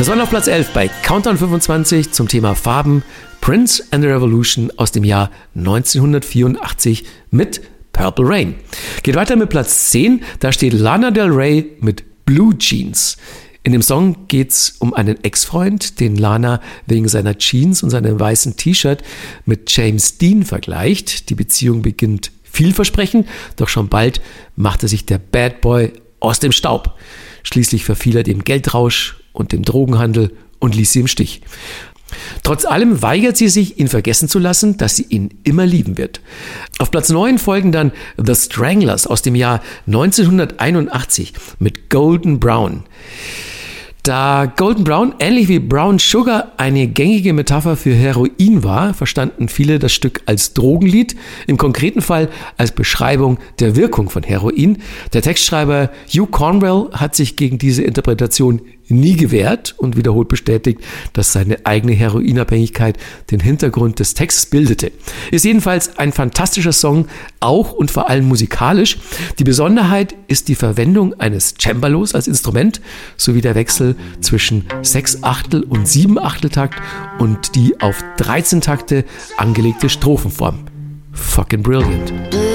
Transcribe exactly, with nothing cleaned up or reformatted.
Das war auf Platz elf bei Countdown fünfundzwanzig zum Thema Farben, Prince and the Revolution aus dem Jahr neunzehnhundertvierundachtzig mit Purple Rain. Geht weiter mit Platz zehn, da steht Lana Del Rey mit Blue Jeans. In dem Song geht es um einen Ex-Freund, den Lana wegen seiner Jeans und seinem weißen T-Shirt mit James Dean vergleicht. Die Beziehung beginnt vielversprechend, doch schon bald machte sich der Bad Boy aus dem Staub. Schließlich verfiel er dem Geldrausch und dem Drogenhandel und ließ sie im Stich. Trotz allem weigert sie sich, ihn vergessen zu lassen, dass sie ihn immer lieben wird. Auf Platz neun folgen dann The Stranglers aus dem Jahr neunzehnhunderteinundachtzig mit Golden Brown. Da Golden Brown ähnlich wie Brown Sugar eine gängige Metapher für Heroin war, verstanden viele das Stück als Drogenlied, im konkreten Fall als Beschreibung der Wirkung von Heroin. Der Textschreiber Hugh Cornwell hat sich gegen diese Interpretation nie gewehrt und wiederholt bestätigt, dass seine eigene Heroinabhängigkeit den Hintergrund des Textes bildete. Ist jedenfalls ein fantastischer Song, auch und vor allem musikalisch. Die Besonderheit ist die Verwendung eines Cembalos als Instrument sowie der Wechsel zwischen Sechs-Achtel- und Sieben-Achtel-Takt und die auf dreizehn Takte angelegte Strophenform. Fucking brilliant.